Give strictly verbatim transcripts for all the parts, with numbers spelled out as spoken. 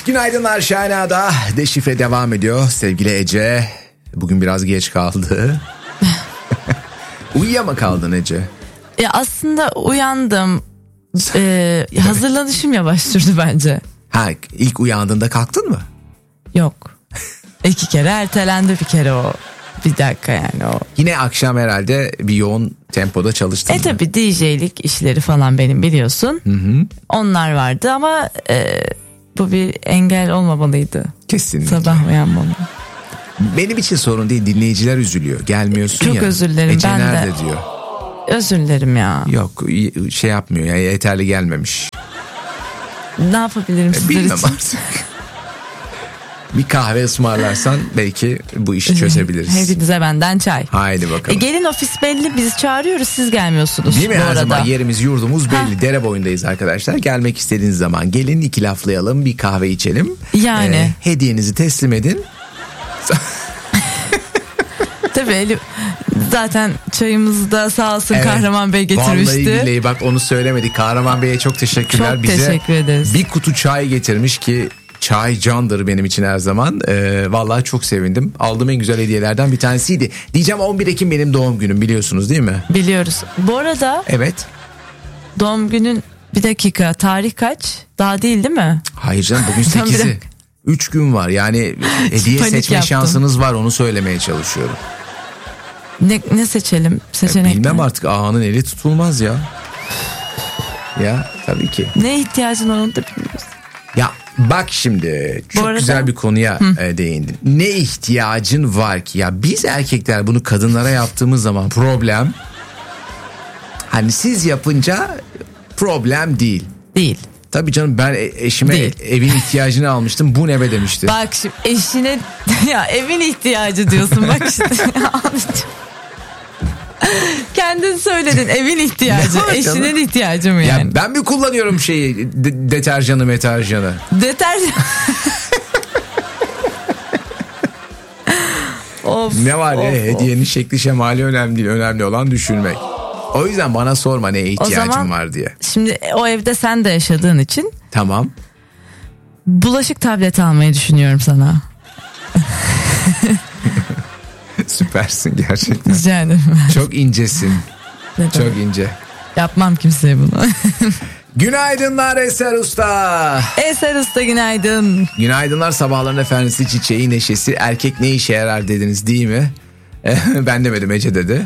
Günaydınlar Şahina'da. Deşifre devam ediyor. Sevgili Ece, bugün biraz geç kaldı. Uyuya mı kaldın Ece? Ya aslında uyandım. Ee, hazırlanışım yavaş sürdü bence. Ha, ilk uyandığında kalktın mı? Yok. İki kere ertelendi bir kere o. Bir dakika yani o. Yine akşam herhalde bir yoğun tempoda çalıştın. E tabi D J'lik işleri falan benim biliyorsun. Hı hı. Onlar vardı ama e, bu bir engel olmamalıydı. Kesinlikle. Sabah uyanmam. Benim için sorun değil, dinleyiciler üzülüyor. Gelmiyorsun Çok ya. Çok özür dilerim Ece ben nerede de. diyor. Özür dilerim ya. Yok şey yapmıyor ya, yeterli gelmemiş. Ne yapabilirim sizler Bilmem için? artık. Bir kahve ısmarlarsan belki bu işi çözebiliriz. Hepinize benden çay. Haydi bakalım. E gelin ofis belli, biz çağırıyoruz, siz gelmiyorsunuz. Değil mi? Bu Her arada. zaman yerimiz yurdumuz belli. Ha. Dere boyundayız arkadaşlar. Gelmek istediğiniz zaman gelin, iki laflayalım, bir kahve içelim. Yani. Ee, hediyenizi teslim edin. Tabii Elif, zaten çayımızı da sağ olsun Evet. Kahraman Bey getirmişti. Vallahi billahi bak onu söylemedik. Kahraman Bey'e çok teşekkürler. Çok Bize teşekkür ederiz. bir kutu çay getirmiş ki çay candır benim için her zaman. Ee, vallahi çok sevindim. Aldığım en güzel hediyelerden bir tanesiydi. Diyeceğim on bir Ekim benim doğum günüm, biliyorsunuz değil mi? Biliyoruz. Bu arada Evet. doğum günün bir dakika, tarih kaç? Daha değil değil mi? Hayır canım, bugün Tam bir sekizi. dakika. üç gün var yani, hediye Panik seçme yaptım. şansınız var, onu söylemeye çalışıyorum. Ne, ne seçelim? Seçenek Bilmem mi? artık, ağanın eli tutulmaz ya. Ya tabii ki. Ne ihtiyacın var onu da bilmiyoruz. Ya bak şimdi çok arada- güzel bir konuya e, değindin. Ne ihtiyacın var ki? Ya biz erkekler bunu kadınlara yaptığımız zaman problem. Hani siz yapınca problem değil. Değil. Tabii canım, ben e- eşime Değil. evin ihtiyacını almıştım. Bu ne be demişti. Bak şimdi eşine ya evin ihtiyacı diyorsun bak işte. Kendin söyledin, evin ihtiyacı. Ne var Eşinin canım? ihtiyacı mı yani? Ya ben mi kullanıyorum şeyi, de- deterjanı meterjanı? Deterjan. Of, Ne var ya, of, hediyenin şekli şemali önemli değil. Önemli olan düşünmek. O yüzden bana sorma neye ihtiyacım zaman- var diye. Şimdi o evde sen de yaşadığın için Tamam. bulaşık tableti almayı düşünüyorum sana. Süpersin gerçekten. Rica ederim. Çok incesin. Neden? Çok ince. Yapmam kimseye bunu. Günaydınlar Eser Usta. Eser Usta günaydın. Günaydınlar, sabahların efendisi, çiçeği, neşesi. Erkek ne işe yarar dediniz değil mi? Ben demedim, Ece dedi.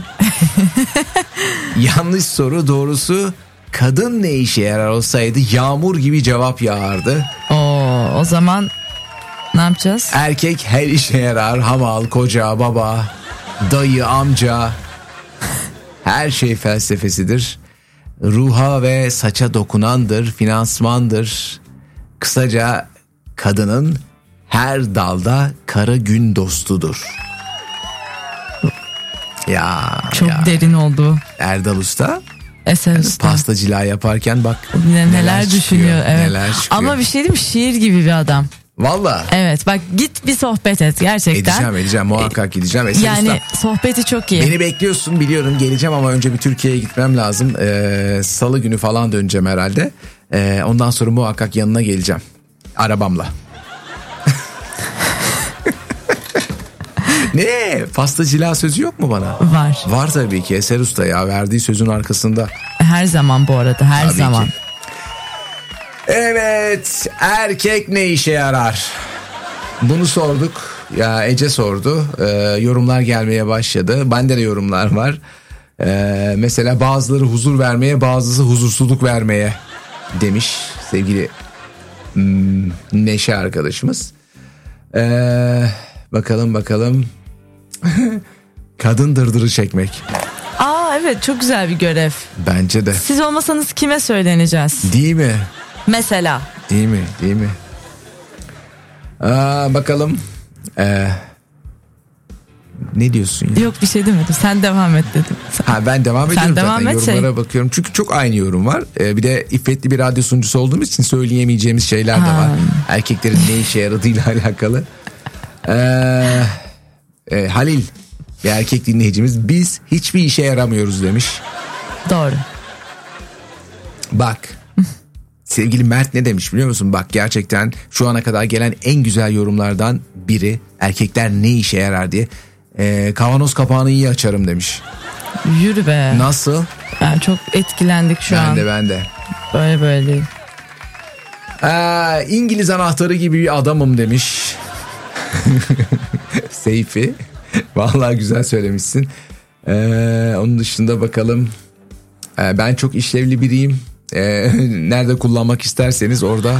Yanlış soru, doğrusu kadın ne işe yarar olsaydı yağmur gibi cevap yağardı. Oo, o zaman ne yapacağız? Erkek her işe yarar. Hamal, koca, baba, dayı, amca. Her şey felsefesidir. Ruha ve saça dokunandır, finansmandır. Kısaca kadının her dalda kara gün dostudur. Ya, Çok ya. derin oldu. Erdal Usta Eser Usta. pastacılığa yaparken bak Yine neler, neler çıkıyor, düşünüyor. Evet. neler çıkıyor. Ama bir şey diyeyim mi? Şiir gibi bir adam. Valla. Evet bak git bir sohbet et gerçekten. Edeceğim edeceğim muhakkak gideceğim. Eser Yani Usta, sohbeti çok iyi. beni bekliyorsun biliyorum, geleceğim ama önce bir Türkiye'ye gitmem lazım. Ee, Salı günü falan döneceğim herhalde. Ee, ondan sonra muhakkak yanına geleceğim. Arabamla. Ne? Pastacılığa sözü yok mu bana? Var. Var tabii ki, Eser Usta ya, verdiği sözün arkasında. Her zaman bu arada her Tabii zaman. ki. Evet, erkek ne işe yarar? Bunu sorduk. Ya Ece sordu. Ee, yorumlar gelmeye başladı. Bende de yorumlar var. Ee, mesela bazıları huzur vermeye, bazısı huzursuzluk vermeye demiş sevgili hmm, Neşe arkadaşımız. Ee, bakalım bakalım. Kadın dırdırı çekmek. Aa evet, çok güzel bir görev. Bence de. Siz olmasanız kime söyleneceğiz? Değil mi? Mesela. Değil mi? Değil mi? Aa, bakalım. Ee, ne diyorsun ya? Yok bir şey demedim. Sen devam et dedim. Ha, ben devam Sen ediyorum devam zaten. et Yorumlara şey. bakıyorum. Çünkü çok aynı yorum var. Ee, bir de iffetli bir radyo sunucusu olduğumuz için söyleyemeyeceğimiz şeyler de Ha. var. Erkeklerin ne işe yaradığıyla alakalı. Ee, e, Halil, bir erkek dinleyicimiz, biz hiçbir işe yaramıyoruz demiş. Doğru. Bak. Sevgili Mert ne demiş biliyor musun? Bak gerçekten şu ana kadar gelen en güzel yorumlardan biri. Erkekler ne işe yarar diye. Ee, kavanoz kapağını iyi açarım demiş. Yürü be. Nasıl? Yani çok etkilendik şu ben an. Ben de ben de. Böyle böyle değil. Ee, İngiliz anahtarı gibi bir adamım demiş. Seyfi. Vallahi güzel söylemişsin. Ee, onun dışında bakalım. Ee, ben çok işlevli biriyim. Ee, nerede kullanmak isterseniz orada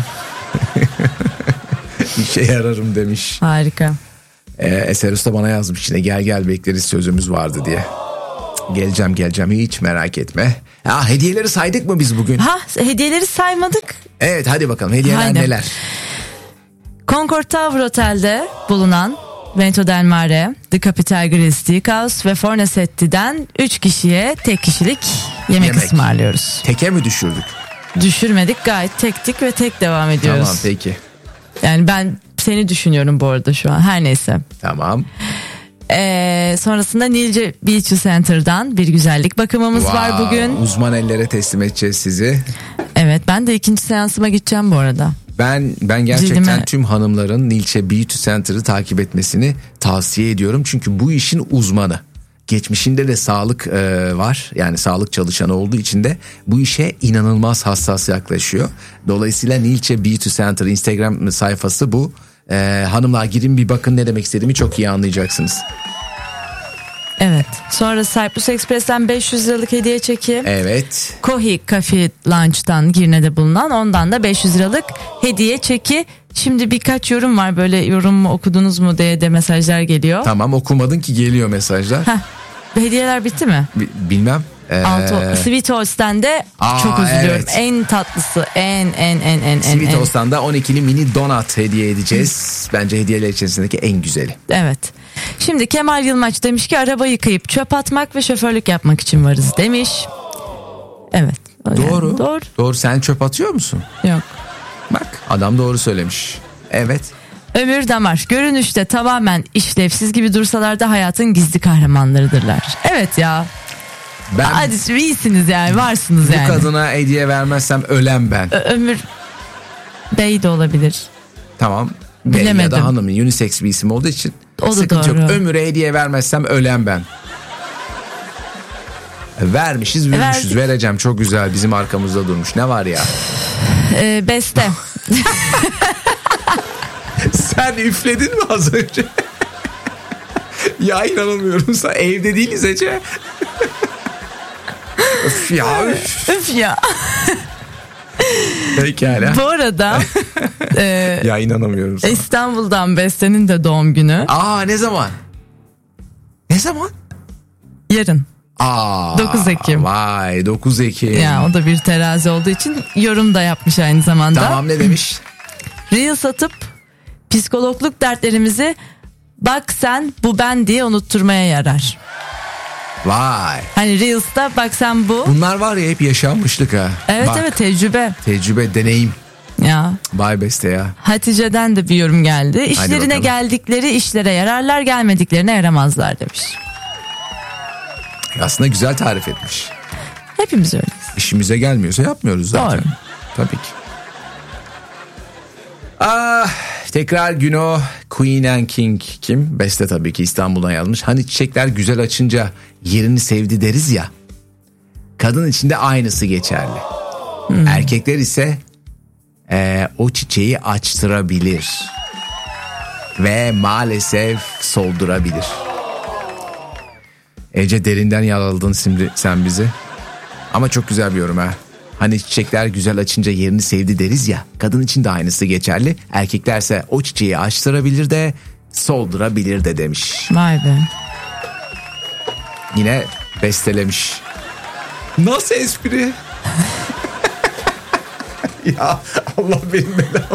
işe yararım demiş. Harika. Ee, Eser Usta bana yazmış yine, gel gel bekleriz sözümüz vardı diye. Geleceğim geleceğim hiç merak etme. Ha, hediyeleri saydık mı biz bugün? Ha, hediyeleri saymadık. Evet hadi bakalım hediyeler Haydi. neler? Concord Tower Otel'de bulunan Vento del Mare, The Capital Grill Steakhouse ve Fornasetti'den üç kişiye tek kişilik yemek, yemek ısmarlıyoruz. Teke mi düşürdük? Düşürmedik, gayet tektik ve tek devam ediyoruz. Tamam peki. Yani ben seni düşünüyorum bu arada şu an, her neyse. Tamam. Ee, sonrasında Nilce Beauty Center'dan bir güzellik bakımımız wow, var bugün. Uzman ellere teslim edeceğiz sizi. Evet, ben de ikinci seansıma gideceğim bu arada. Ben ben gerçekten Cildime... tüm hanımların Nilce Beauty Center'ı takip etmesini tavsiye ediyorum. Çünkü bu işin uzmanı. Geçmişinde de sağlık e, var. Yani sağlık çalışanı olduğu için de bu işe inanılmaz hassas yaklaşıyor. Dolayısıyla Nilce Beauty Center Instagram sayfası bu. E, hanımlar girin bir bakın, ne demek istediğimi çok iyi anlayacaksınız. Evet. Sonra Cyprus Express'ten beş yüz liralık hediye çeki. Evet. Kohi Cafe Lunch'tan Girne'de bulunan, ondan da beş yüz liralık hediye çeki. Şimdi birkaç yorum var, böyle yorum mu okudunuz mu diye de mesajlar geliyor. Tamam, okumadın ki geliyor mesajlar. Heh, hediyeler bitti mi? B- bilmem. Ee... Altı, Sweet Ols'ten de Aa, çok üzülüyorum. Evet. En tatlısı, en en en en Sweet en. Ols'tan da on ikili mini donut hediye edeceğiz. Bence hediyeler içerisindeki en güzeli. Evet. Şimdi Kemal Yılmaç demiş ki araba yıkayıp çöp atmak ve şoförlük yapmak için varız demiş. Evet. Doğru. Yani, doğru. Doğru. Sen çöp atıyor musun? Yok. Bak, adam doğru söylemiş. Evet. Ömür Damar, görünüşte tamamen işlevsiz gibi dursalar da hayatın gizli kahramanlarıdırlar. Evet ya. Ben, hadi iyisiniz yani, varsınız bu yani. Bu kadına hediye vermezsem ölen ben. Ö- Ömür Bey de olabilir. Tamam. Bey ya da hanım, unisex bir isim olduğu için o sıkıntı doğru. Yok. Ömür'e hediye vermezsem ölen ben. Vermişiz, vermişiz. Vereceğim, çok güzel, bizim arkamızda durmuş. Ne var ya? Ee, beste. Sen üfledin mi az önce? Ya inanamıyorum, sen evde değiliz Ece. Öf ya üf. Öf ya. Pekala. Bu arada e, ya inanamıyorum sana. İstanbul'dan Beste'nin de doğum günü. Aa, ne zaman? Ne zaman? Yarın. Aa, dokuz Ekim. Vay, dokuz Ekim. Ya o da bir terazi olduğu için yorum da yapmış aynı zamanda. Tamam, ne demiş? Reel satıp psikologluk dertlerimizi bak sen bu ben diye unutturmaya yarar. Vay. Hani Reels'ta bak sen bu. Bunlar var ya, hep yaşanmışlık ha. Evet bak, evet, tecrübe. Tecrübe, deneyim. Ya. Vay Beste ya. Hatice'den de bir yorum geldi. İşlerine geldikleri işlere yararlar, gelmediklerine yaramazlar demiş. Aslında güzel tarif etmiş. Hepimiz öyleyiz. İşimize gelmiyorsa yapmıyoruz zaten. Doğru. Tabii ki. Ah, tekrar Güno, Queen and King kim? Beste tabii ki, İstanbul'dan yazmış. Hani çiçekler güzel açınca yerini sevdi deriz ya. Kadın için de aynısı geçerli. Hmm. Erkekler ise e, o çiçeği açtırabilir. Ve maalesef soldurabilir. Ece, derinden yaraladın şimdi sen bizi. Ama çok güzel bir yorum ha. Hani çiçekler güzel açınca yerini sevdi deriz ya. Kadın için de aynısı geçerli. Erkeklerse o çiçeği açtırabilir de soldurabilir de demiş. Vay be. Yine bestelemiş. Nasıl espri? Ya Allah benim belamı.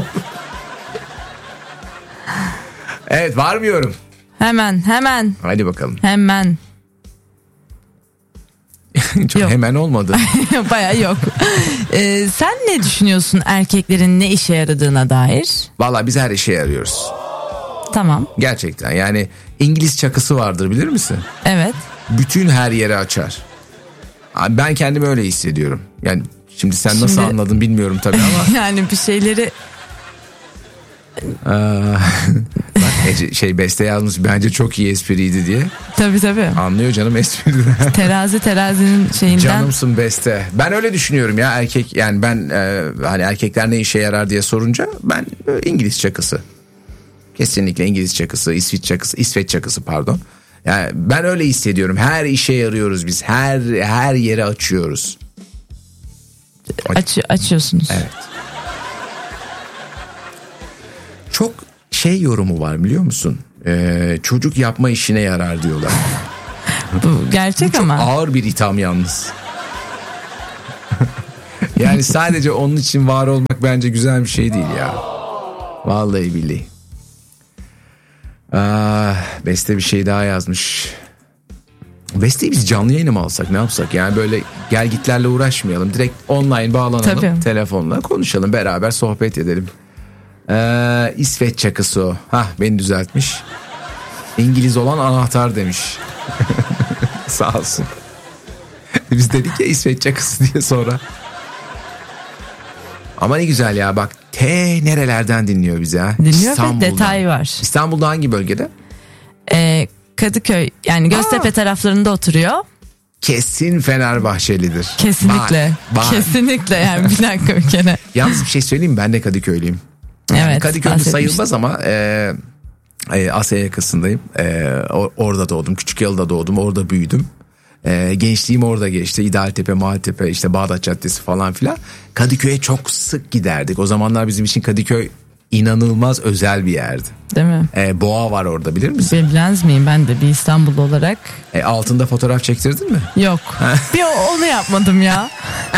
Evet, var mı yorum? Hemen hemen. Hadi bakalım. Hemen. Çok yok. Hemen olmadı. Baya yok. Ee, sen ne düşünüyorsun erkeklerin ne işe yaradığına dair? Vallahi biz her işe yarıyoruz. Tamam. Gerçekten yani İngiliz çakısı vardır, bilir misin? Evet. Bütün her yeri açar. Ben kendimi öyle hissediyorum. Yani Şimdi sen Şimdi, nasıl anladın bilmiyorum tabii ama. Yani bir şeyleri. Bak Ece, şey Beste yazmış bence çok iyi espriydi diye. Tabii tabii. Anlıyor canım espriden. Terazi terazinin şeyinden. Canımsın Beste. Ben öyle düşünüyorum ya erkek yani ben e, hani erkekler ne işe yarar diye sorunca ben e, İngiliz çakısı. Kesinlikle İngiliz çakısı, İsveç çakısı, İsveç çakısı pardon. Yani ben öyle hissediyorum. Her işe yarıyoruz biz. Her her yere açıyoruz. Aç, açıyorsunuz. Evet. Çok şey yorumu var biliyor musun? Ee, çocuk yapma işine yarar diyorlar. Bu gerçek Bu ama. çok ağır bir itham yalnız. Yani sadece onun için var olmak bence güzel bir şey değil ya. Vallahi billahi. Aa, Beste bir şey daha yazmış. Beste'yi biz canlı yayına mı alsak ne yapsak? Yani böyle gel gitlerle uğraşmayalım. Direkt online bağlanalım. Tabii. Telefonla konuşalım beraber sohbet edelim. Ee, İsveç çakısı o. Hah beni düzeltmiş. İngiliz olan anahtar demiş. Sağ olsun. Biz dedik ya İsveç çakısı diye sonra. Ama ne güzel ya bak te nerelerden dinliyor bizi ha. Dinliyor ve detay var. İstanbul'da hangi bölgede? Ee, Kadıköy yani Göztepe Aa. taraflarında oturuyor. Kesin Fenerbahçelidir. Kesinlikle. Bak, bak. Kesinlikle yani bir dakika bir kere. Yalnız bir şey söyleyeyim mi? Ben de Kadıköylüyüm. Yani evet. Kadıköy'de sayılmaz ama e, e, Asya yakasındayım. E, orada doğdum. Küçükyalı'da doğdum. Orada büyüdüm. E, gençliğim orada geçti. İdealtepe, Maltepe, işte Bağdat Caddesi falan filan. Kadıköy'e çok sık giderdik. O zamanlar bizim için Kadıköy inanılmaz özel bir yerdi. Değil mi? E, boğa var orada bilir misin? Bilmez miyim ben de bir İstanbullu olarak. E, altında fotoğraf çektirdin mi? Yok. Bir onu yapmadım ya.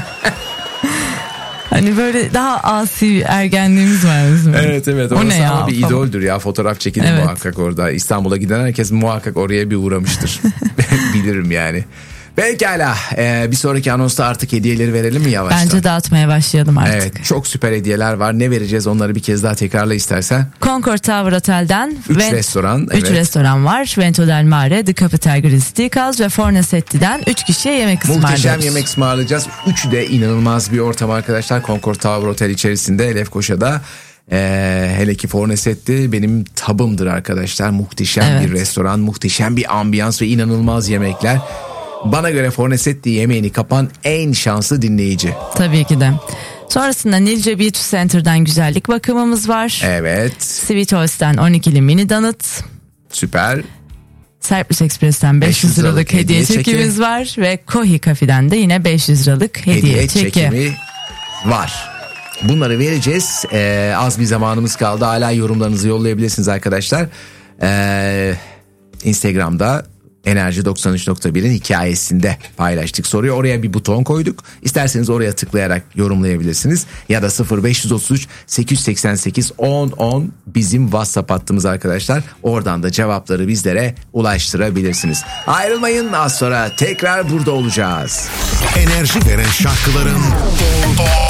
Hani böyle daha asi ergenliğimiz var bizim. Evet evet. O ne ya? Ama bir idoldür ya fotoğraf çekilir evet. Muhakkak orada. İstanbul'a giden herkes muhakkak oraya bir uğramıştır. Bilirim yani. Pekala ee, bir sonraki anonsta artık hediyeleri verelim mi yavaştan? Bence dağıtmaya başlayalım artık. Evet çok süper hediyeler var. Ne vereceğiz onları bir kez daha tekrarla istersen. Concord Tower Otel'den üç restoran. üç evet. restoran var. Vento del Mare, The Capital Grill Steakhouse ve Fornasetti'den üç kişiye yemek ısmarlıyoruz. Muhteşem yemek ısmarlayacağız. Üçü de inanılmaz bir ortam arkadaşlar. Concord Tower Otel içerisinde Lefkoşa'da. Ee, hele ki Fornasetti benim tabımdır arkadaşlar. Muhteşem evet. bir restoran, muhteşem bir ambiyans ve inanılmaz yemekler. Bana göre Fornasetti yemeğini kapan en şanslı dinleyici. Tabii ki de. Sonrasında Nilce Beach Center'dan güzellik bakımımız var. Evet. Sweet Host'tan on ikili mini donut. Süper. Cyprus Express'ten beş yüz liralık hediye, hediye çekimiz çeki. var. Ve Kohi Coffee'den de yine beş yüz liralık hediye, hediye çeki. çekimi var. Bunları vereceğiz. Ee, az bir zamanımız kaldı. Hala yorumlarınızı yollayabilirsiniz arkadaşlar. Ee, Instagram'da Enerji doksan üç nokta bir'in hikayesinde paylaştık soruyu. Oraya bir buton koyduk. İsterseniz oraya tıklayarak yorumlayabilirsiniz. Ya da sıfır beş otuz üç sekiz seksen sekiz on on bizim WhatsApp hattımız arkadaşlar. Oradan da cevapları bizlere ulaştırabilirsiniz. Ayrılmayın, az sonra tekrar burada olacağız. Enerji veren şarkıların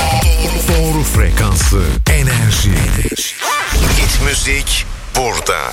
doğru frekansı. Enerji. Hit müzik burada.